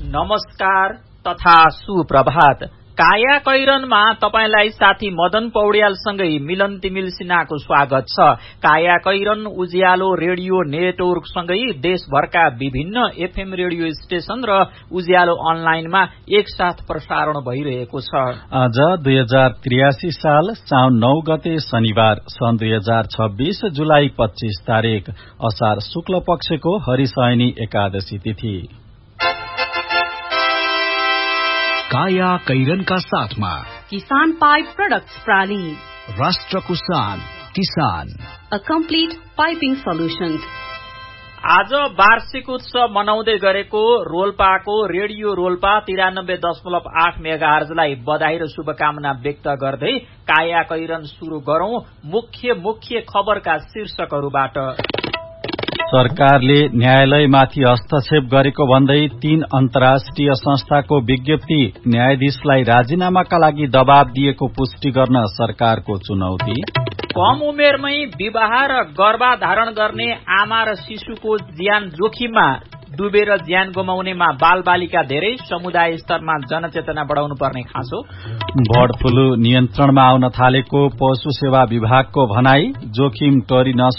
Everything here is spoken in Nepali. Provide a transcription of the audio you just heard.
नमस्कार तथा सुप्रभात। काया कैरनमा तपाईलाई साथी मदन पौड्यालसँगै मिलन तिमिल सिन्हाको स्वागत छ। काया कैरन उज्यालो रेडियो नेटवर्कसँगै देशभरका विभिन्न एफएम रेडियो स्टेशन र उज्यालो अनलाइनमा एकसाथ प्रसारण भइरहेको छ। आज 2083 साल साउन 9 गते शनिबार सन् 2026 जुलाई 25 तारिक असार शुक्ल पक्षको हरिशयनी एकादशी तिथि। काया कैरनका साथमा किसान पाइप प्रोडक्ट्स प्राली, राष्ट्रको शान किसान, अ कम्प्लिट पाइपिङ सल्युशन्स। आज वार्षिक उत्सव मनाउँदै गरेको रोल्पाको रेडियो रोल्पा 93.8 मेगाहर्जलाई बधाई र शुभकामना व्यक्त गर्दै काया कैरन शुरू गरौं। मुख्य खबरका शीर्षकहरूबाट। सरकारले न्यायालयमाथि हस्तक्षेप गरेको भन्दै 3 अन्तर्राष्ट्रिय संस्थाको विज्ञप्ति, न्यायाधीशलाई राजीनामाका लागि दबाव दिएको पुष्टि गर्न सरकारको चुनौती। कम उमेरमै विवाह र गर्भाधारण गर्ने आमा र शिशुको ज्यान जोखिममा, डुबेर ज्यान गुमाउनेमा बाल बालिका धेरै, समुदाय स्तरमा जनचेतना बढाउनु पर्ने खाँचो। बर्ड फ्लू नियन्त्रणमा आउन थालेको पशु सेवा विभागको भनाई, जोखिम टोरी